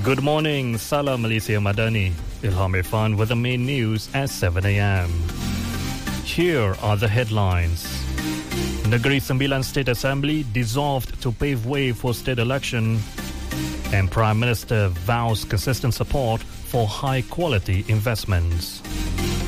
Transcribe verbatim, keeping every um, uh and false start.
Good morning, Salam Malaysia Madani. Ilham Irfan with the main news at seven a.m. Here are the headlines. Negeri Sembilan State Assembly dissolved to pave way for state election. And Prime Minister vows consistent support for high-quality investments.